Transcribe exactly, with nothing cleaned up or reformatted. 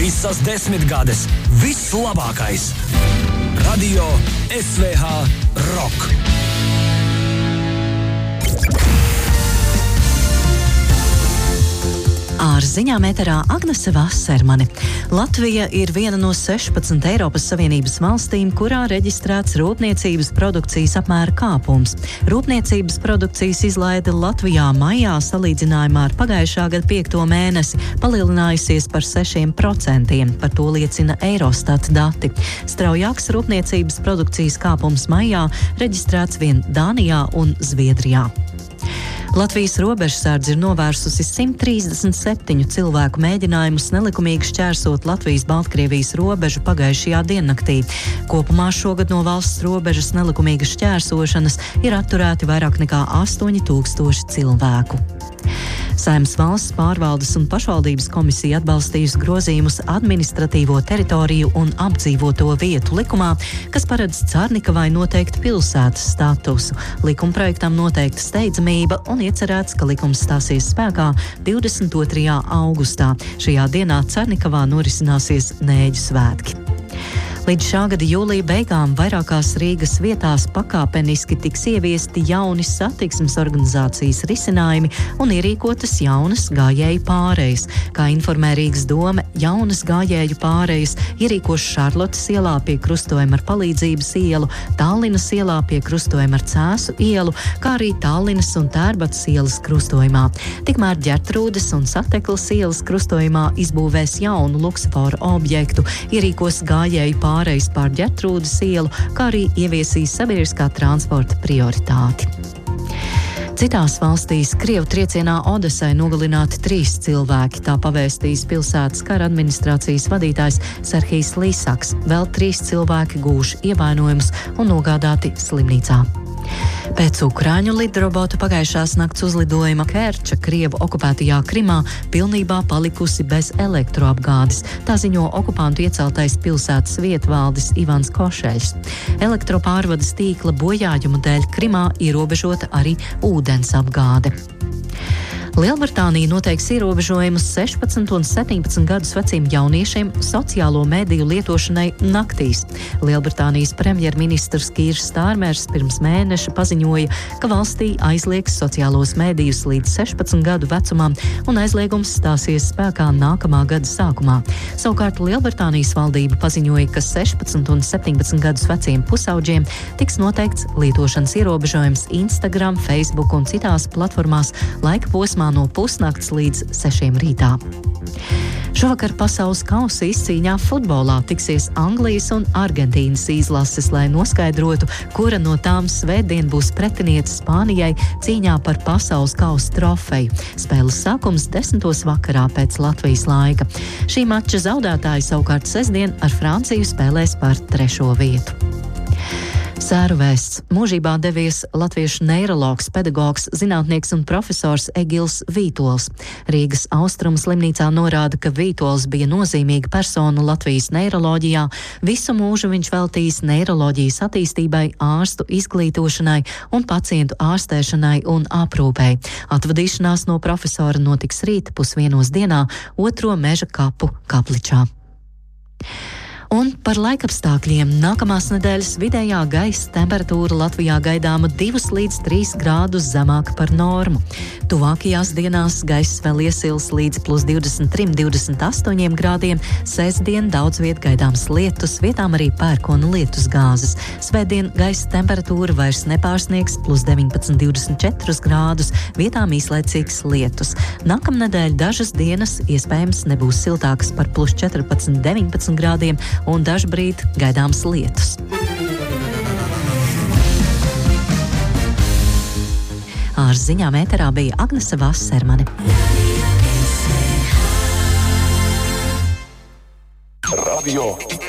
Visas desmitgades, viss labākais. Radio S V H Rock. Ārziņām ēterā Agnese Vasermane. Latvija ir viena no sešpadsmit Eiropas Savienības valstīm, kurā reģistrēts rūpniecības produkcijas apmēra kāpums. Rūpniecības produkcijas izlaide Latvijā maijā salīdzinājumā ar pagājušā gada piekto mēnesi palielinājusies par sešiem procentiem. Par to liecina Eurostat dati. Straujāks rūpniecības produkcijas kāpums maijā reģistrēts vien Dānijā un Zviedrijā. Latvijas robežsardze ir novērsusi simt trīsdesmit septiņu cilvēku mēģinājumus nelikumīgi šķērsot Latvijas-Baltkrievijas robežu pagājušajā diennaktī. Kopumā šogad no valsts robežas nelikumīgas šķērsošanas ir atturēti vairāk nekā astoņi tūkstoši cilvēku. Saeimas valsts pārvaldes un pašvaldības komisija atbalstījusi grozījumus administratīvo teritoriju un apdzīvoto vietu likumā, kas paredz Carnikavai noteikt pilsētas statusu. Likumprojektam noteikta steidzamība un iecerēts, ka likums stāsies spēkā divdesmit otrajā augustā. Šajā dienā Carnikavā norisināsies Nēģu svētki. Līdz šā gada jūlija beigām vairākās Rīgas vietās pakāpeniski tiks ieviesti jauni satiksmes organizācijas risinājumi un ierīkotas jaunas gājēju pārejas. Kā informē Rīgas dome, jaunas gājēju pārejas ierīkos Šarlotes ielā pie krustojuma ar Palīdzības ielu, Tallinas ielā pie krustojuma ar Cēsu ielu, kā arī Tallinas un Tērbatas ielas krustojumā. Tikmēr Ģertrūdes un Sateklas ielas krustojumā izbūvēs jaunu luksusforu objektu, ierīkos gājēju pārejas pārejas pār Ģertrūdes ielu, kā arī ieviesīs sabiedriskā transporta prioritāti. Citās valstīs Krievu triecienā Odesai nogalināti trīs cilvēki, tā pavēstījis pilsētas kara administrācijas vadītājs Serhijs Līsaks. Vēl trīs cilvēki gūši ievainojumus un nogādāti slimnīcā. Pēc Ukraiņu lidrobotu pagājušās nakts uzlidojuma Kērča Krievu okupētajā Krimā pilnībā palikusi bez elektroapgādes. Tā ziņo okupantu ieceltais pilsētas vietvaldis Ivans Košeļs. Elektropārvades tīkla bojājumu dēļ Krimā ierobežota arī ūdens apgāde. Lielbritānija noteiks ierobežojumus sešpadsmit un septiņpadsmit gadus veciem jauniešiem sociālo mediju lietošanai naktīs. Lielbritānijas premjerministrs Kīrs Stārmers pirms mēneša paziņoja, ka valstī aizliegs sociālos medijus līdz sešpadsmit gadu vecumam un aizliegums stāsies spēkā nākamā gada sākumā. Savukārt Lielbritānijas valdība paziņoja, ka sešpadsmit un septiņpadsmit gadus veciem pusauģiem tiks noteikts lietošanas ierobežojums Instagram, Facebook un citās platformās laika posmā no pusnakts līdz sešiem rītā. Šovakar pasaules kausa izcīņā futbolā tiksies Anglijas un Argentīnas izlases, lai noskaidrotu, kura no tām svētdien būs pretiniece Spānijai cīņā par pasaules kausa trofeju. Spēles sākums desmitos vakarā pēc Latvijas laika. Šī mača zaudētāji savukārt sestdien ar Franciju spēlēs par trešo vietu. Sēru vēsts. Mūžībā devies latviešu neirologs, pedagogs, zinātnieks un profesors Egils Vītols. Rīgas Austrumu slimnīcā norāda, ka Vītols bija nozīmīga persona Latvijas neiroloģijā. Visu mūžu viņš veltījis neiroloģijas attīstībai, ārstu izglītošanai un pacientu ārstēšanai un aprūpei. Atvadīšanās no profesora notiks rīt pusvienos dienā Otro Meža kapu Kapličā. Un par laikapstākļiem. Nākamās nedēļas vidējā gaisa temperatūra Latvijā gaidāma divus līdz trīs grādus zemāka par normu. Tuvākajās dienās gaiss vēl iesils līdz plus divdesmit trim līdz divdesmit astoņiem grādiem. Sestdien daudz viet gaidāms lietus, vietām arī pērkona lietus gāzes. Svētdien gaisa temperatūra vairs nepārsniegs plus deviņpadsmit līdz divdesmit četrus grādus, vietām īslaicīgs lietus. Nākamnedēļ dažas dienas iespējams nebūs siltākas par plus četrpadsmit līdz deviņpadsmit grādiem, un dažbrīd gaidāms lietus. Ārziņām ēterā bija Agnese Vasermane. Radio